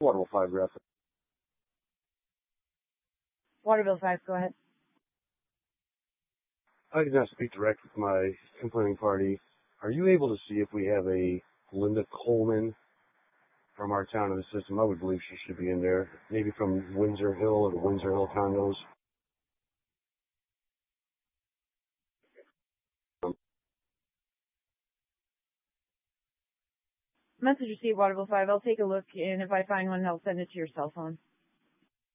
Waterville 5 rep. Waterville 5, go ahead. I did not speak direct with my complaining party. Are you able to see if we have a Linda Coleman from our town in the system? I would believe she should be in there. Maybe from Windsor Hill or the Windsor Hill condos. Message received, Waterville 5. I'll take a look, and if I find one, I'll send it to your cell phone.